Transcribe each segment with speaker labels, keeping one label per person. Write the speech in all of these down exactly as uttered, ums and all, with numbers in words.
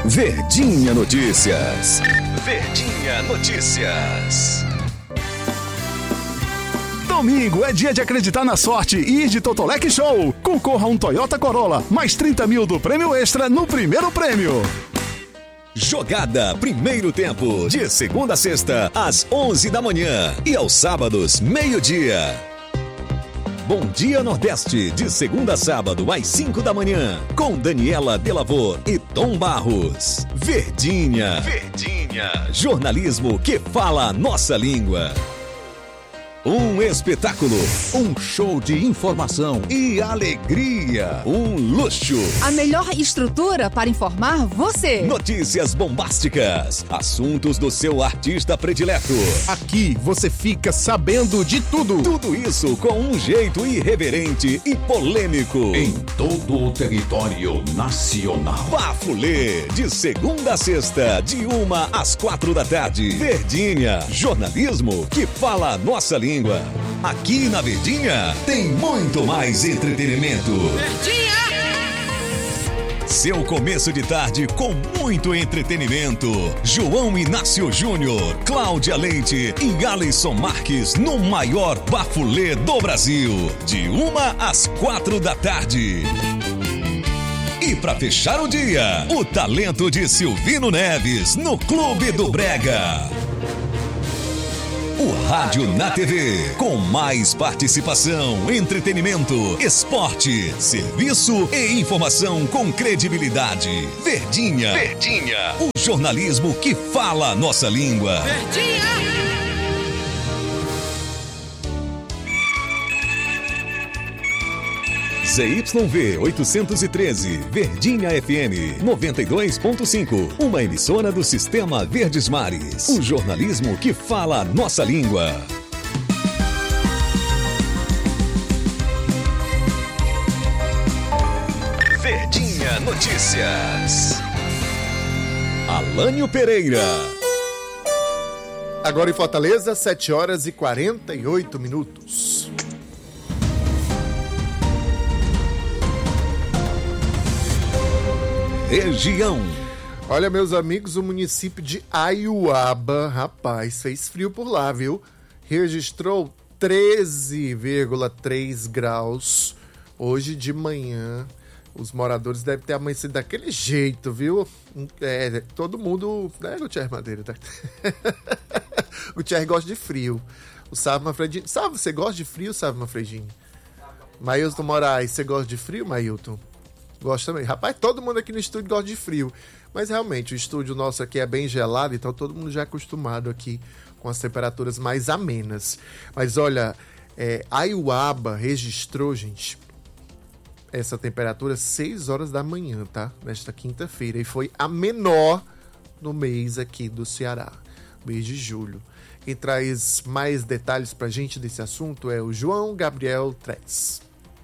Speaker 1: Verdinha Notícias. Verdinha Notícias.
Speaker 2: Domingo é dia de acreditar na sorte e ir de Totolec Show. Concorra a um Toyota Corolla, mais trinta mil do prêmio extra no primeiro prêmio.
Speaker 1: Jogada Primeiro Tempo, de segunda a sexta, às onze da manhã e aos sábados, meio-dia. Bom Dia Nordeste, de segunda a sábado, às cinco da manhã, com Daniela Delavor e Tom Barros. Verdinha. Verdinha. Jornalismo que fala a nossa língua. Um espetáculo, um show de informação e alegria, um luxo.
Speaker 3: A melhor estrutura para informar você.
Speaker 1: Notícias bombásticas, assuntos do seu artista predileto.
Speaker 4: Aqui você fica sabendo de tudo.
Speaker 1: Tudo isso com um jeito irreverente e polêmico.
Speaker 5: Em todo o território nacional.
Speaker 1: Bafulê, de segunda a sexta, de uma às quatro da tarde. Verdinha, jornalismo que fala a nossa língua. Aqui na Verdinha tem muito mais entretenimento.
Speaker 3: Verdinha!
Speaker 1: Seu começo de tarde com muito entretenimento. João Inácio Júnior, Cláudia Leite e Alisson Marques no maior bafulê do Brasil. De uma às quatro da tarde. E para fechar o dia, o talento de Silvino Neves no Clube do Brega. O Rádio na T V, com mais participação, entretenimento, esporte, serviço e informação com credibilidade. Verdinha. Verdinha. O jornalismo que fala a nossa língua.
Speaker 3: Verdinha!
Speaker 1: Z Y V oitocentos e treze, Verdinha F M noventa e dois ponto cinco, uma emissora do Sistema Verdes Mares. O jornalismo que fala a nossa língua. Verdinha Notícias. Alânio Pereira.
Speaker 4: Agora em Fortaleza, sete horas e quarenta e oito minutos.
Speaker 1: Região.
Speaker 4: Olha, meus amigos, o município de Aiuaba, rapaz, fez frio por lá, viu? Registrou treze vírgula três graus hoje de manhã. Os moradores devem ter amanhecido daquele jeito, viu? É, todo mundo, né, Gutierre Madeira? Tá? Gutierre gosta de frio. O Sávio Manfredini. Sabe, você gosta de frio, Sávio Manfredini? Mailton Moraes, você gosta de frio, Mailton? Gosto também. Rapaz, todo mundo aqui no estúdio gosta de frio. Mas realmente, o estúdio nosso aqui é bem gelado, então todo mundo já é acostumado aqui com as temperaturas mais amenas. Mas olha, é, Aiuaba registrou, gente, essa temperatura seis horas da manhã, tá? Nesta quinta-feira. E foi a menor no mês aqui do Ceará, mês de julho. Quem traz mais detalhes pra gente desse assunto é o João Gabriel Tres.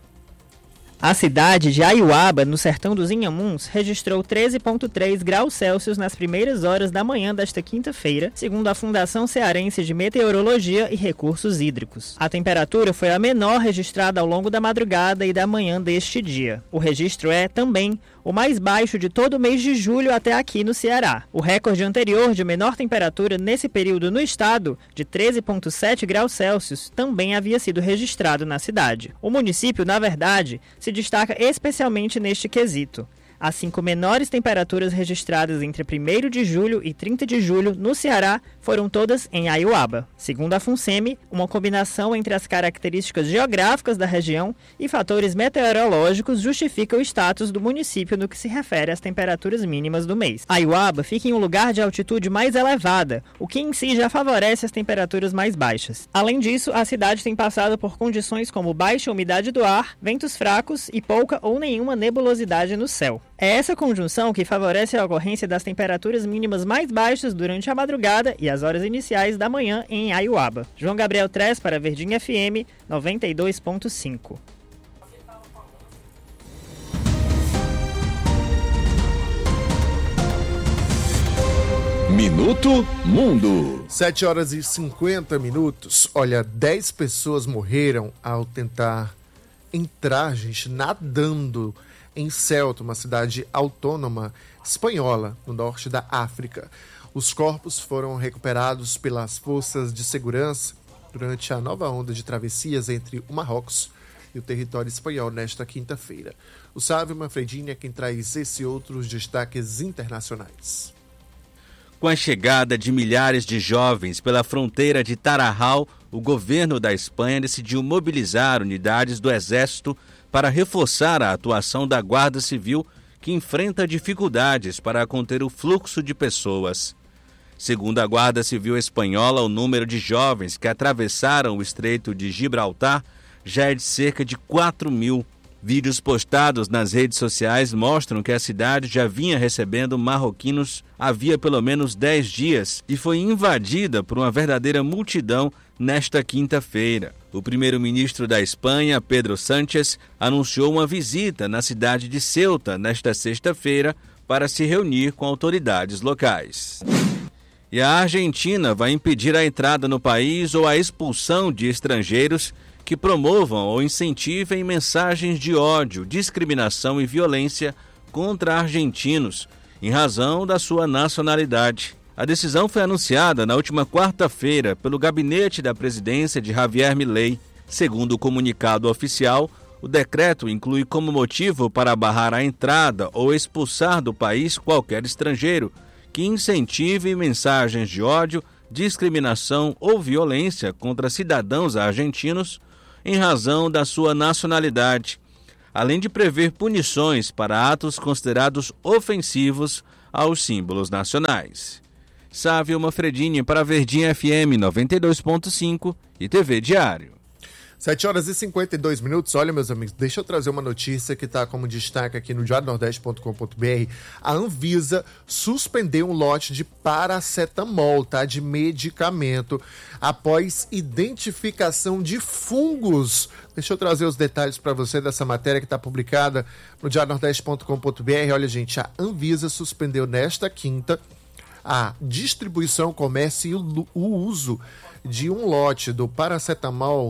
Speaker 6: A cidade de Aiuaba, no sertão dos Inhamuns, registrou treze vírgula três graus Celsius nas primeiras horas da manhã desta quinta-feira, segundo a Fundação Cearense de Meteorologia e Recursos Hídricos. A temperatura foi a menor registrada ao longo da madrugada e da manhã deste dia. O registro é, também, o mais baixo de todo o mês de julho até aqui no Ceará. O recorde anterior de menor temperatura nesse período no estado, de treze vírgula sete graus Celsius, também havia sido registrado na cidade. O município, na verdade, se destaca especialmente neste quesito. As cinco menores temperaturas registradas entre primeiro de julho e trinta de julho no Ceará foram todas em Aiuaba. Segundo a FUNSEMI, uma combinação entre as características geográficas da região e fatores meteorológicos justifica o status do município no que se refere às temperaturas mínimas do mês. Aiuaba fica em um lugar de altitude mais elevada, o que em si já favorece as temperaturas mais baixas. Além disso, a cidade tem passado por condições como baixa umidade do ar, ventos fracos e pouca ou nenhuma nebulosidade no céu. É essa conjunção que favorece a ocorrência das temperaturas mínimas mais baixas durante a madrugada e as horas iniciais da manhã em Aiuaba. João Gabriel Tres para Verdinha F M noventa e dois ponto cinco.
Speaker 1: Minuto Mundo.
Speaker 4: sete horas e cinquenta minutos. Olha, dez pessoas morreram ao tentar entrar, gente, nadando em Ceuta, uma cidade autônoma espanhola, no norte da África. Os corpos foram recuperados pelas forças de segurança durante a nova onda de travessias entre o Marrocos e o território espanhol nesta quinta-feira. O Sávio Manfredini é quem traz esse e outros destaques internacionais.
Speaker 7: Com a chegada de milhares de jovens pela fronteira de Tarajal, o governo da Espanha decidiu mobilizar unidades do Exército para reforçar a atuação da Guarda Civil, que enfrenta dificuldades para conter o fluxo de pessoas. Segundo a Guarda Civil Espanhola, o número de jovens que atravessaram o Estreito de Gibraltar já é de cerca de quatro mil. Vídeos postados nas redes sociais mostram que a cidade já vinha recebendo marroquinos havia pelo menos dez dias e foi invadida por uma verdadeira multidão nesta quinta-feira. O primeiro-ministro da Espanha, Pedro Sánchez, anunciou uma visita na cidade de Ceuta nesta sexta-feira para se reunir com autoridades locais. E a Argentina vai impedir a entrada no país ou a expulsão de estrangeiros que promovam ou incentivem mensagens de ódio, discriminação e violência contra argentinos, em razão da sua nacionalidade. A decisão foi anunciada na última quarta-feira pelo gabinete da presidência de Javier Milei. Segundo o comunicado oficial, o decreto inclui como motivo para barrar a entrada ou expulsar do país qualquer estrangeiro que incentive mensagens de ódio, discriminação ou violência contra cidadãos argentinos em razão da sua nacionalidade, além de prever punições para atos considerados ofensivos aos símbolos nacionais. Sávio Manfredini para Verdinha F M noventa e dois ponto cinco e T V Diário.
Speaker 4: sete horas e cinquenta e dois minutos. Olha, meus amigos, deixa eu trazer uma notícia que está como destaque aqui no diário nordeste ponto com ponto b r. A Anvisa suspendeu um lote de paracetamol, tá? De medicamento, após identificação de fungos. Deixa eu trazer os detalhes para você dessa matéria que está publicada no diário nordeste ponto com ponto b r. Olha, gente, a Anvisa suspendeu nesta quinta a distribuição, comércio e o, o uso de um lote do paracetamol,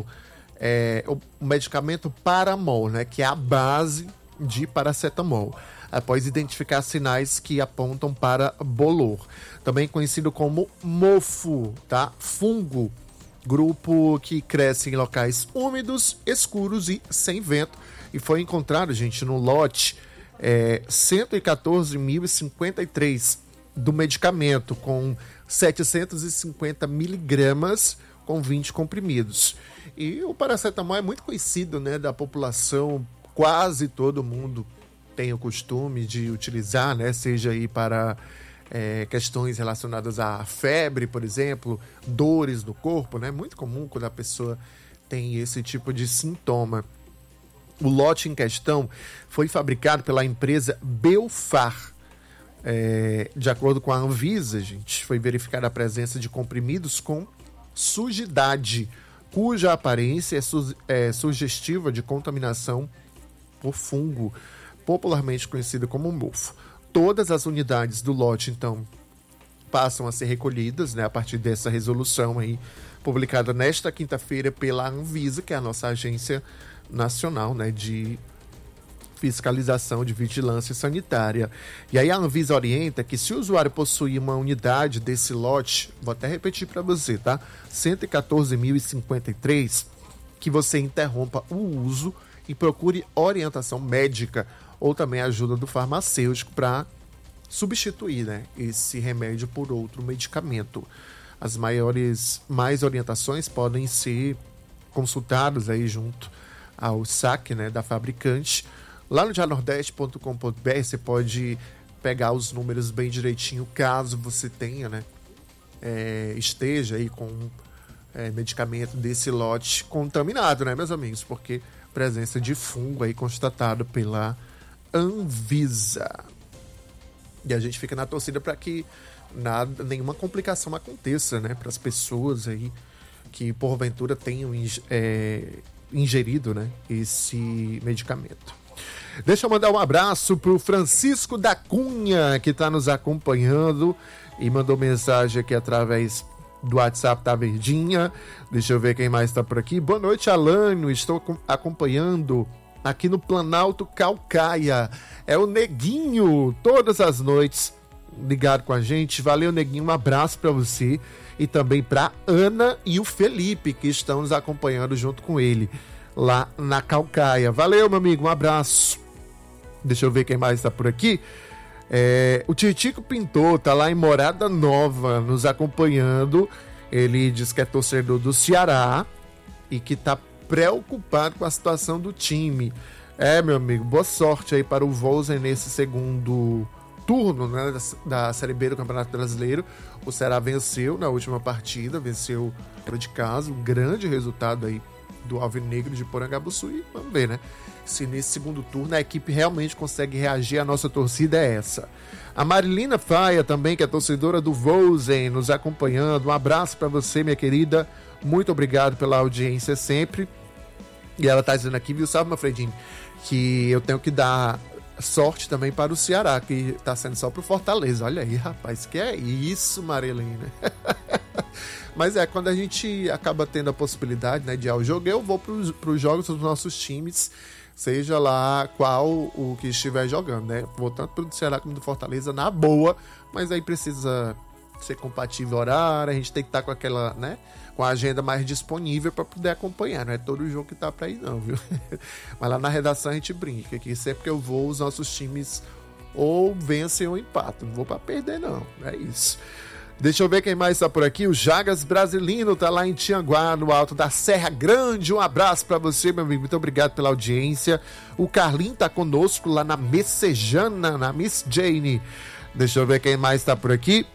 Speaker 4: É, o medicamento Paramol, né, que é a base de paracetamol, após identificar sinais que apontam para bolor, também conhecido como mofo, tá? Fungo, grupo que cresce em locais úmidos, escuros e sem vento, e foi encontrado, gente, no lote é, cento e quatorze mil e cinquenta e três do medicamento, com setecentos e cinquenta miligramas, com vinte comprimidos. E o paracetamol é muito conhecido, né, da população, quase todo mundo tem o costume de utilizar, né, seja aí para é, questões relacionadas à febre, por exemplo, dores no corpo, né, muito comum quando a pessoa tem esse tipo de sintoma. O lote em questão foi fabricado pela empresa Belfar. É, de acordo com a Anvisa, gente, foi verificada a presença de comprimidos com sujidade, cuja aparência é, su- é sugestiva de contaminação por fungo, popularmente conhecido como mofo. Todas as unidades do lote, então, passam a ser recolhidas, né, a partir dessa resolução aí, publicada nesta quinta-feira pela Anvisa, que é a nossa agência nacional, né, de fiscalização de vigilância sanitária. E aí a Anvisa orienta que se o usuário possuir uma unidade desse lote, vou até repetir para você, tá? cento e quatorze mil e cinquenta e três, que você interrompa o uso e procure orientação médica ou também ajuda do farmacêutico para substituir, né, esse remédio por outro medicamento. As maiores mais orientações podem ser consultadas aí junto ao S A C, né, da fabricante. Lá no diário nordeste ponto com ponto b r você pode pegar os números bem direitinho, caso você tenha, né, é, esteja aí com é, medicamento desse lote contaminado, né, meus amigos? Porque presença de fungo aí constatado pela Anvisa. E a gente fica na torcida para que nada, nenhuma complicação aconteça, né, para as pessoas aí que porventura tenham é, ingerido, né, esse medicamento. Deixa eu mandar um abraço pro Francisco da Cunha, que está nos acompanhando e mandou mensagem aqui através do WhatsApp da Verdinha. Deixa eu ver quem mais está por aqui. Boa noite, Alânio. Estou acompanhando aqui no Planalto Caucaia. É o Neguinho, todas as noites ligado com a gente. Valeu, Neguinho, um abraço para você e também para Ana e o Felipe, que estão nos acompanhando junto com ele lá na Caucaia. Valeu, meu amigo, um abraço. Deixa eu ver quem mais está por aqui. É, o Titico Pintor tá lá em Morada Nova nos acompanhando. Ele diz que é torcedor do Ceará e que tá preocupado com a situação do time. É, meu amigo, boa sorte aí para o Vozen nesse segundo turno, né, da, da Série B do Campeonato Brasileiro. O Ceará venceu na última partida, venceu fora de casa, um grande resultado aí do Alvinegro de Porangabuçu. E vamos ver, né, se nesse segundo turno a equipe realmente consegue reagir. A nossa torcida é essa. A Marilina Faia também, que é torcedora do Vozen, nos acompanhando. Um abraço para você, minha querida. Muito obrigado pela audiência sempre. E ela tá dizendo aqui, viu, sabe, Manfredinho, que eu tenho que dar sorte também para o Ceará, que tá sendo só pro Fortaleza. Olha aí, rapaz, que é isso, Marilina. Mas é, quando a gente acaba tendo a possibilidade, né, de ir ao jogo, eu vou pros, pros jogos dos nossos times, seja lá qual o que estiver jogando, né? Vou tanto pro Ceará como do Fortaleza, na boa, mas aí precisa ser compatível horário, a gente tem que estar com aquela, né, com a agenda mais disponível para poder acompanhar, não é todo jogo que tá para ir não, viu? Mas lá na redação a gente brinca que sempre que eu vou, os nossos times ou vencem ou empatam, não vou para perder não, é isso. Deixa eu ver quem mais está por aqui. O Jagas Brasilino tá lá em Tianguá, no alto da Serra Grande. Um abraço para você, meu amigo. Muito obrigado pela audiência. O Carlinho tá conosco lá na Messejana, na Miss Jane. Deixa eu ver quem mais está por aqui.